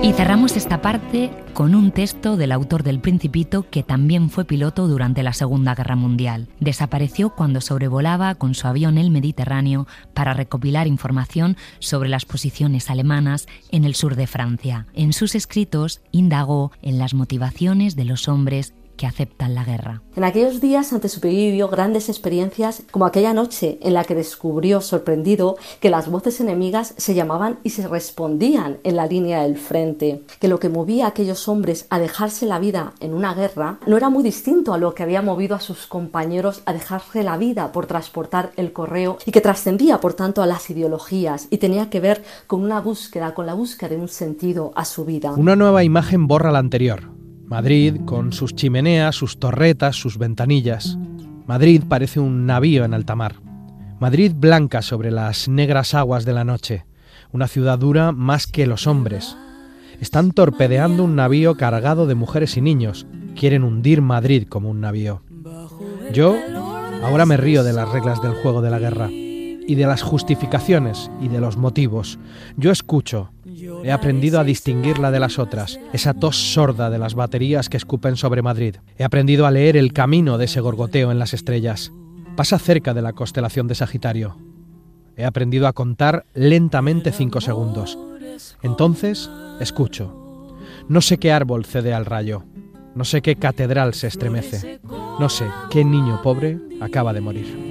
Y cerramos esta parte con un texto del autor del Principito que también fue piloto durante la Segunda Guerra Mundial. Desapareció cuando sobrevolaba con su avión el Mediterráneo para recopilar información sobre las posiciones alemanas en el sur de Francia. En sus escritos indagó en las motivaciones de los hombres que aceptan la guerra. En aquellos días Saint-Exupéry vivió grandes experiencias, como aquella noche en la que descubrió, sorprendido, que las voces enemigas se llamaban y se respondían en la línea del frente, que lo que movía a aquellos hombres a dejarse la vida en una guerra no era muy distinto a lo que había movido a sus compañeros a dejarse la vida por transportar el correo, y que trascendía por tanto a las ideologías y tenía que ver con la búsqueda de un sentido a su vida. Una nueva imagen borra la anterior. Madrid, con sus chimeneas, sus torretas, sus ventanillas. Madrid parece un navío en alta mar. Madrid blanca sobre las negras aguas de la noche. Una ciudad dura más que los hombres. Están torpedeando un navío cargado de mujeres y niños. Quieren hundir Madrid como un navío. Yo ahora me río de las reglas del juego de la guerra, y de las justificaciones y de los motivos. Yo escucho. He aprendido a distinguirla de las otras, esa tos sorda de las baterías que escupen sobre Madrid. He aprendido a leer el camino de ese gorgoteo en las estrellas. Pasa cerca de la constelación de Sagitario. He aprendido a contar lentamente 5 segundos. Entonces, escucho. No sé qué árbol cede al rayo. No sé qué catedral se estremece. No sé qué niño pobre acaba de morir.